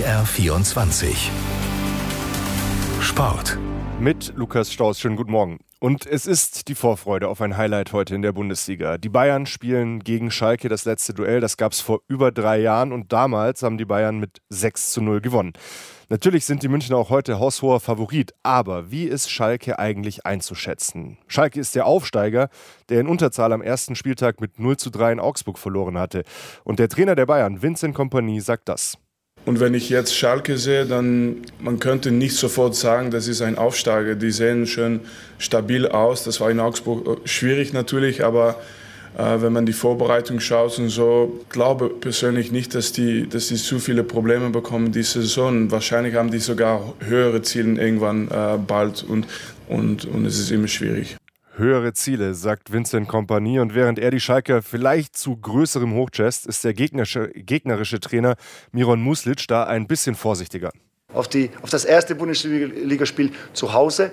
BR24 Sport. Mit Lukas Staus, schönen guten Morgen. Und es ist die Vorfreude auf ein Highlight heute in der Bundesliga. Die Bayern spielen gegen Schalke das letzte Duell. Das gab es vor über 3 Jahren und damals haben die Bayern mit 6:0 gewonnen. Natürlich sind die Münchner auch heute haushoher Favorit, aber wie ist Schalke eigentlich einzuschätzen? Schalke ist der Aufsteiger, der in Unterzahl am ersten Spieltag mit 0:3 in Augsburg verloren hatte. Und der Trainer der Bayern, Vincent Kompany, sagt das. Und wenn ich jetzt Schalke sehe, dann man könnte nicht sofort sagen, das ist ein Aufsteiger. Die sehen schon stabil aus. Das war in Augsburg schwierig natürlich, aber wenn man die Vorbereitung schaut und so, glaube persönlich nicht, dass die zu viele Probleme bekommen diese Saison. Wahrscheinlich haben die sogar höhere Ziele irgendwann bald und es ist immer schwierig. Höhere Ziele, sagt Vincent Kompany. Und während er die Schalker vielleicht zu größerem hochjazzt, ist der gegnerische Trainer Miron Muslic da ein bisschen vorsichtiger. Auf das erste Bundesligaspiel zu Hause.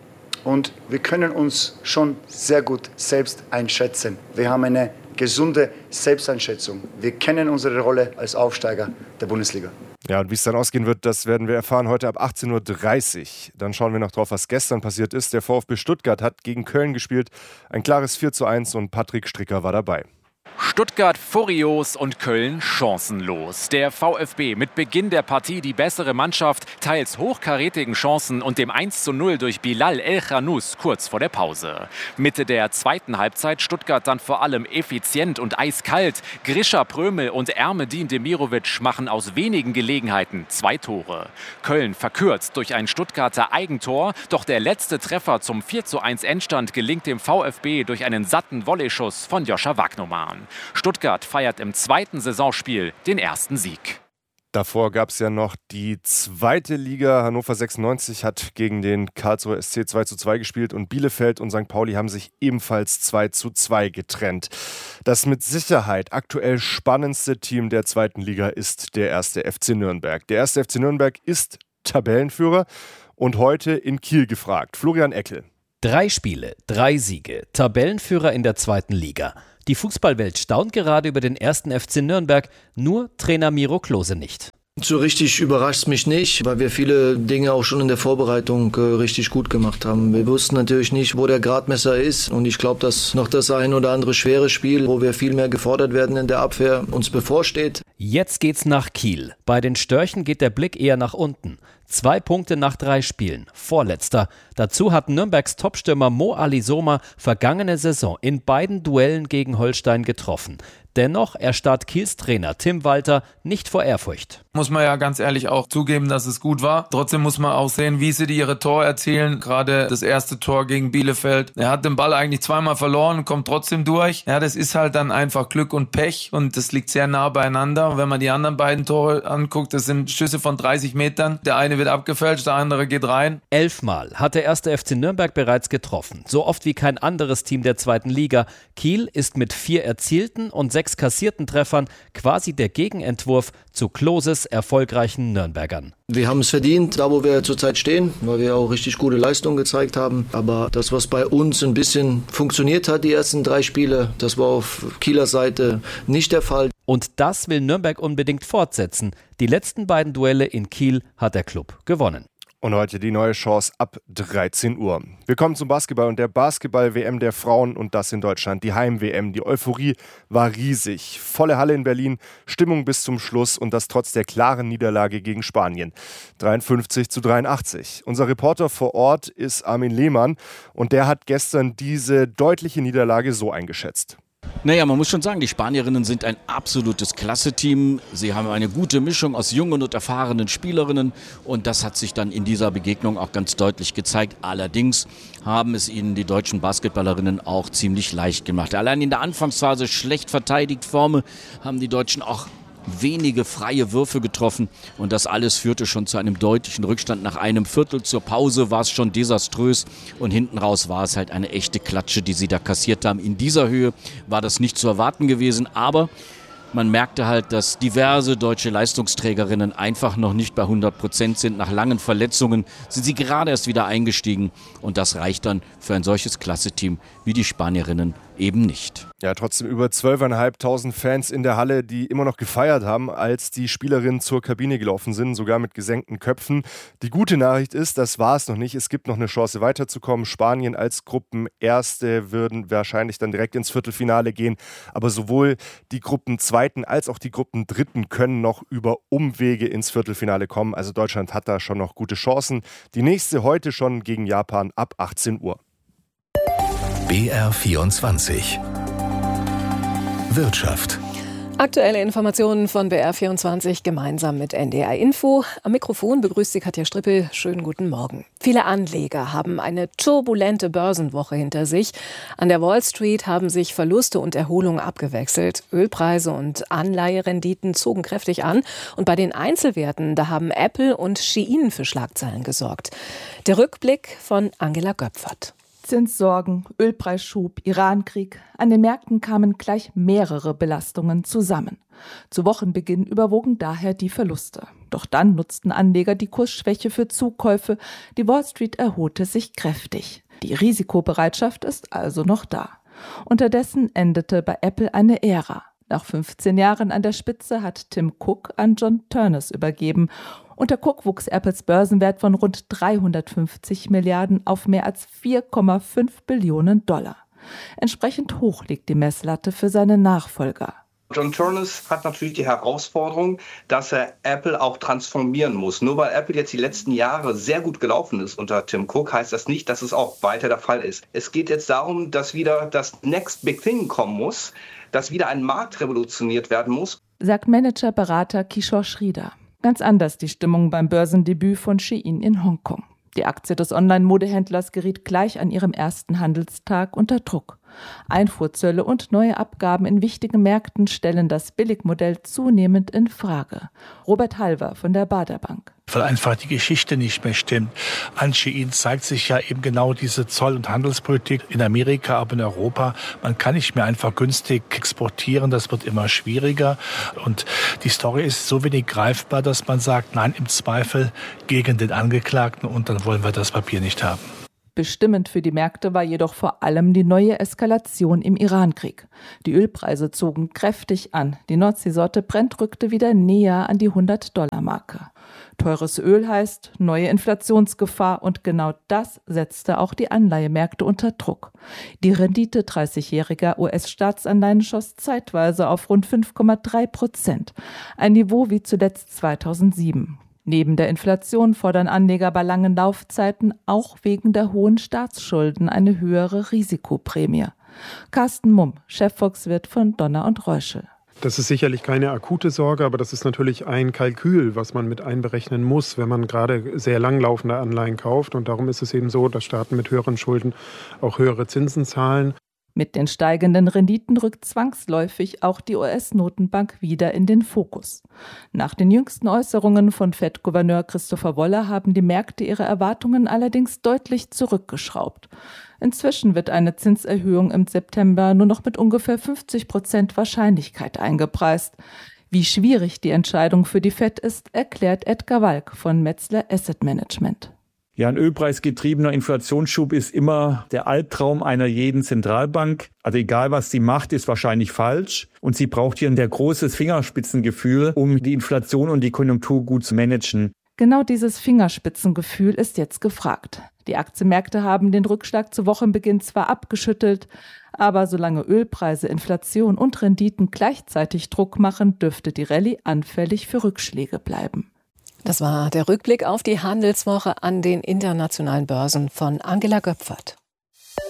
Und wir können uns schon sehr gut selbst einschätzen. Wir haben eine gesunde Selbsteinschätzung. Wir kennen unsere Rolle als Aufsteiger der Bundesliga. Ja, und wie es dann ausgehen wird, das werden wir erfahren heute ab 18:30 Uhr. Dann schauen wir noch drauf, was gestern passiert ist. Der VfB Stuttgart hat gegen Köln gespielt. Ein klares 4:1 und Patrick Stricker war dabei. Stuttgart furios und Köln chancenlos. Der VfB mit Beginn der Partie die bessere Mannschaft, teils hochkarätigen Chancen und dem 1:0 durch Bilal El-Khanous kurz vor der Pause. Mitte der zweiten Halbzeit Stuttgart dann vor allem effizient und eiskalt. Grisha Prömel und Ermedin Demirovic machen aus wenigen Gelegenheiten 2 Tore. Köln verkürzt durch ein Stuttgarter Eigentor, doch der letzte Treffer zum 4:1 Endstand gelingt dem VfB durch einen satten Volleyschuss von Joscha Wagnoman. Stuttgart feiert im zweiten Saisonspiel den ersten Sieg. Davor gab es ja noch die zweite Liga. Hannover 96 hat gegen den Karlsruher SC 2:2 gespielt und Bielefeld und St. Pauli haben sich ebenfalls 2:2 getrennt. Das mit Sicherheit aktuell spannendste Team der zweiten Liga ist der 1. FC Nürnberg. Der 1. FC Nürnberg ist Tabellenführer und heute in Kiel gefragt. Florian Eckel. 3 Spiele, 3 Siege, Tabellenführer in der zweiten Liga. Die Fußballwelt staunt gerade über den 1. FC Nürnberg, nur Trainer Miro Klose nicht. So richtig überrascht es mich nicht, weil wir viele Dinge auch schon in der Vorbereitung richtig gut gemacht haben. Wir wussten natürlich nicht, wo der Gradmesser ist und ich glaube, dass noch das ein oder andere schwere Spiel, wo wir viel mehr gefordert werden in der Abwehr, uns bevorsteht. Jetzt geht's nach Kiel. Bei den Störchen geht der Blick eher nach unten. 2 Punkte nach 3 Spielen, vorletzter. Dazu hat Nürnbergs Topstürmer Mo Alisoma vergangene Saison in beiden Duellen gegen Holstein getroffen. Dennoch erstarrt Kiels Trainer Tim Walter nicht vor Ehrfurcht. Muss man ja ganz ehrlich auch zugeben, dass es gut war. Trotzdem muss man auch sehen, wie sie ihre Tore erzielen. Gerade das erste Tor gegen Bielefeld. Er hat den Ball eigentlich 2-mal verloren, kommt trotzdem durch. Ja, das ist halt dann einfach Glück und Pech und das liegt sehr nah beieinander. Und wenn man die anderen beiden Tore anguckt, das sind Schüsse von 30 Metern. Der eine wird abgefälscht, der andere geht rein. 11-mal hat der 1. FC Nürnberg bereits getroffen. So oft wie kein anderes Team der zweiten Liga. Kiel ist mit 4 erzielten und 6 kassierten Treffern quasi der Gegenentwurf zu Kloses erfolgreichen Nürnbergern. Wir haben es verdient, da wo wir zurzeit stehen, weil wir auch richtig gute Leistungen gezeigt haben. Aber das, was bei uns ein bisschen funktioniert hat, die ersten 3 Spiele, das war auf Kieler Seite nicht der Fall. Und das will Nürnberg unbedingt fortsetzen. Die letzten beiden Duelle in Kiel hat der Club gewonnen. Und heute die neue Chance ab 13 Uhr. Wir kommen zum Basketball und der Basketball-WM der Frauen und das in Deutschland. Die Heim-WM, die Euphorie war riesig. Volle Halle in Berlin, Stimmung bis zum Schluss und das trotz der klaren Niederlage gegen Spanien. 53:83. Unser Reporter vor Ort ist Armin Lehmann und der hat gestern diese deutliche Niederlage so eingeschätzt. Naja, man muss schon sagen, die Spanierinnen sind ein absolutes Klasse-Team. Sie haben eine gute Mischung aus jungen und erfahrenen Spielerinnen und das hat sich dann in dieser Begegnung auch ganz deutlich gezeigt. Allerdings haben es ihnen die deutschen Basketballerinnen auch ziemlich leicht gemacht. Allein in der Anfangsphase schlecht verteidigt Forme haben die Deutschen auch wenige freie Würfe getroffen und das alles führte schon zu einem deutlichen Rückstand. Nach einem Viertel zur Pause war es schon desaströs und hinten raus war es halt eine echte Klatsche, die sie da kassiert haben. In dieser Höhe war das nicht zu erwarten gewesen, aber man merkte halt, dass diverse deutsche Leistungsträgerinnen einfach noch nicht bei 100% sind. Nach langen Verletzungen sind sie gerade erst wieder eingestiegen und das reicht dann für ein solches Klasse-Team wie die Spanierinnen eben nicht. Ja, trotzdem über 12.500 Fans in der Halle, die immer noch gefeiert haben, als die Spielerinnen zur Kabine gelaufen sind, sogar mit gesenkten Köpfen. Die gute Nachricht ist, das war es noch nicht. Es gibt noch eine Chance weiterzukommen. Spanien als Gruppenerste würden wahrscheinlich dann direkt ins Viertelfinale gehen. Aber sowohl die Gruppenzweiten als auch die Gruppendritten können noch über Umwege ins Viertelfinale kommen. Also Deutschland hat da schon noch gute Chancen. Die nächste heute schon gegen Japan ab 18 Uhr. BR24 Wirtschaft. Aktuelle Informationen von BR24 gemeinsam mit NDR Info. Am Mikrofon begrüßt Sie Katja Strippel. Schönen guten Morgen. Viele Anleger haben eine turbulente Börsenwoche hinter sich. An der Wall Street haben sich Verluste und Erholung abgewechselt. Ölpreise und Anleiherenditen zogen kräftig an. Und bei den Einzelwerten, da haben Apple und Shein für Schlagzeilen gesorgt. Der Rückblick von Angela Göpfert. Zinssorgen, Ölpreisschub, Irankrieg. An den Märkten kamen gleich mehrere Belastungen zusammen. Zu Wochenbeginn überwogen daher die Verluste. Doch dann nutzten Anleger die Kursschwäche für Zukäufe. Die Wall Street erholte sich kräftig. Die Risikobereitschaft ist also noch da. Unterdessen endete bei Apple eine Ära. Nach 15 Jahren an der Spitze hat Tim Cook an John Ternus übergeben. Unter Cook wuchs Apples Börsenwert von rund 350 Milliarden auf mehr als 4,5 Billionen $. Entsprechend hoch liegt die Messlatte für seine Nachfolger. John Ternus hat natürlich die Herausforderung, dass er Apple auch transformieren muss. Nur weil Apple jetzt die letzten Jahre sehr gut gelaufen ist unter Tim Cook, heißt das nicht, dass es auch weiter der Fall ist. Es geht jetzt darum, dass wieder das Next Big Thing kommen muss, dass wieder ein Markt revolutioniert werden muss. Sagt Manager-Berater Kishore Sridhar. Ganz anders die Stimmung beim Börsendebüt von Shein in Hongkong. Die Aktie des Online-Modehändlers geriet gleich an ihrem ersten Handelstag unter Druck. Einfuhrzölle und neue Abgaben in wichtigen Märkten stellen das Billigmodell zunehmend in Frage. Robert Halver von der Baader Bank. Weil einfach die Geschichte nicht mehr stimmt. An Shein zeigt sich ja eben genau diese Zoll- und Handelspolitik in Amerika, aber in Europa. Man kann nicht mehr einfach günstig exportieren, das wird immer schwieriger. Und die Story ist so wenig greifbar, dass man sagt, nein, im Zweifel gegen den Angeklagten und dann wollen wir das Papier nicht haben. Bestimmend für die Märkte war jedoch vor allem die neue Eskalation im Irankrieg. Die Ölpreise zogen kräftig an. Die Nordseesorte Brent rückte wieder näher an die $100-Marke. Teures Öl heißt neue Inflationsgefahr und genau das setzte auch die Anleihemärkte unter Druck. Die Rendite 30-jähriger US-Staatsanleihen schoss zeitweise auf rund 5,3%, ein Niveau wie zuletzt 2007. Neben der Inflation fordern Anleger bei langen Laufzeiten auch wegen der hohen Staatsschulden eine höhere Risikoprämie. Carsten Mumm, Chefvolkswirt von Donner und Reuschel. Das ist sicherlich keine akute Sorge, aber das ist natürlich ein Kalkül, was man mit einberechnen muss, wenn man gerade sehr langlaufende Anleihen kauft. Und darum ist es eben so, dass Staaten mit höheren Schulden auch höhere Zinsen zahlen. Mit den steigenden Renditen rückt zwangsläufig auch die US-Notenbank wieder in den Fokus. Nach den jüngsten Äußerungen von Fed-Gouverneur Christopher Waller haben die Märkte ihre Erwartungen allerdings deutlich zurückgeschraubt. Inzwischen wird eine Zinserhöhung im September nur noch mit ungefähr 50% Wahrscheinlichkeit eingepreist. Wie schwierig die Entscheidung für die Fed ist, erklärt Edgar Walk von Metzler Asset Management. Ja, ein ölpreisgetriebener Inflationsschub ist immer der Albtraum einer jeden Zentralbank. Also egal, was sie macht, ist wahrscheinlich falsch. Und sie braucht hier ein sehr großes Fingerspitzengefühl, um die Inflation und die Konjunktur gut zu managen. Genau dieses Fingerspitzengefühl ist jetzt gefragt. Die Aktienmärkte haben den Rückschlag zu Wochenbeginn zwar abgeschüttelt, aber solange Ölpreise, Inflation und Renditen gleichzeitig Druck machen, dürfte die Rallye anfällig für Rückschläge bleiben. Das war der Rückblick auf die Handelswoche an den internationalen Börsen von Angela Göpfert.